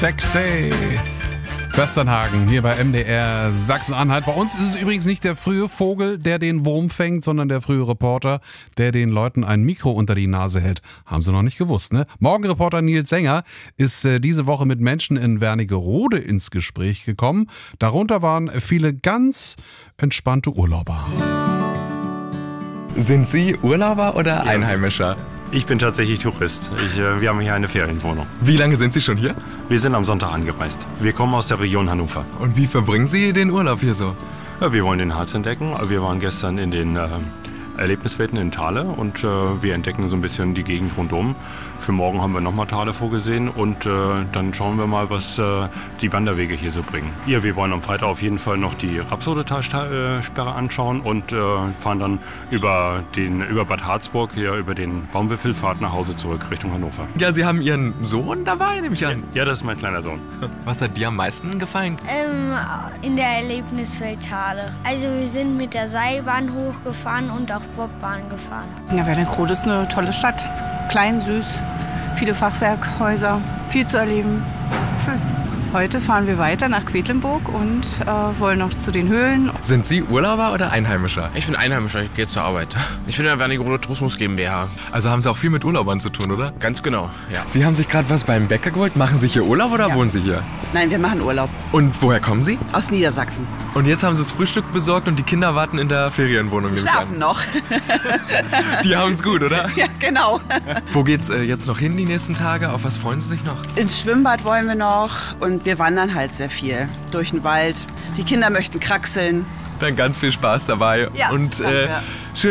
Taxi. Westernhagen hier bei MDR Sachsen-Anhalt. Bei uns ist es übrigens nicht der frühe Vogel, der den Wurm fängt, sondern der frühe Reporter, der den Leuten ein Mikro unter die Nase hält. Haben sie noch nicht gewusst, ne? Morgenreporter Nils Sänger ist diese Woche mit Menschen in Wernigerode ins Gespräch gekommen. Darunter waren viele ganz entspannte Urlauber. Sind Sie Urlauber oder Einheimischer? Ich bin tatsächlich Tourist. Wir haben hier eine Ferienwohnung. Wie lange sind Sie schon hier? Wir sind am Sonntag angereist. Wir kommen aus der Region Hannover. Und wie verbringen Sie den Urlaub hier so? Ja, wir wollen den Harz entdecken. Wir waren gestern in den Erlebniswelten in Thale und wir entdecken so ein bisschen die Gegend rundum. Für morgen haben wir nochmal Thale vorgesehen und dann schauen wir mal, was die Wanderwege hier so bringen. Ja, wir wollen am Freitag auf jeden Fall noch die Rapsodetalsperre anschauen und fahren dann über Bad Harzburg, hier über den Baumwipfelfahrt nach Hause zurück Richtung Hannover. Ja, Sie haben Ihren Sohn dabei, nehme ich an. Ja, das ist mein kleiner Sohn. Was hat dir am meisten gefallen? In der Erlebniswelt Thale. Also wir sind mit der Seilbahn hochgefahren und auch Bobbahn gefahren. Ja, Wernigerode ist eine tolle Stadt. Klein, süß, viele Fachwerkhäuser, viel zu erleben. Schön. Heute fahren wir weiter nach Quedlinburg und wollen noch zu den Höhlen. Sind Sie Urlauber oder Einheimischer? Ich bin Einheimischer, ich gehe zur Arbeit. Ich bin in der Wernigerode Tourismus GmbH. Also haben Sie auch viel mit Urlaubern zu tun, oder? Ganz genau, ja. Sie haben sich gerade was beim Bäcker geholt. Machen Sie hier Urlaub oder wohnen Sie hier? Nein, wir machen Urlaub. Und woher kommen Sie? Aus Niedersachsen. Und jetzt haben Sie das Frühstück besorgt und die Kinder warten in der Ferienwohnung, nehme ich Schlafen an. noch. Die haben es gut, oder? Ja, genau. Wo geht's jetzt noch hin die nächsten Tage? Auf was freuen Sie sich noch? Ins Schwimmbad wollen wir noch und wir wandern halt sehr viel durch den Wald. Die Kinder möchten kraxeln. Dann ganz viel Spaß dabei. Ja, und danke.